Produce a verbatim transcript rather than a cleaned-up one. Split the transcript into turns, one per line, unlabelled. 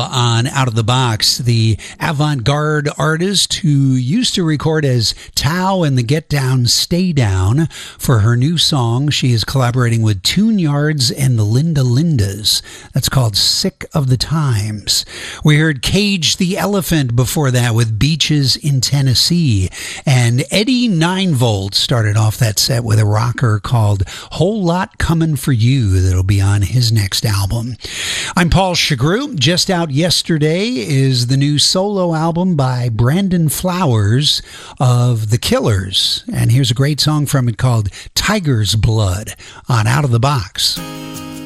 on Out of the Box, the avant-garde artist who used to record as Tao and the Get Down, Stay Down. For her new song, she is collaborating with Tune Yards and the Linda Lindas. That's called Sick of the Times. We heard Cage the Elephant before that with Beaches in Tennessee. And Eddie nine volt started off that set with a rocker called Whole Lot Coming for You that'll be on his next album. I'm Paul Chagru. Just out yesterday is the new solo album by Brandon Flowers of The Killers. And here's a great song from it called Tiger's Blood on Out of the Box.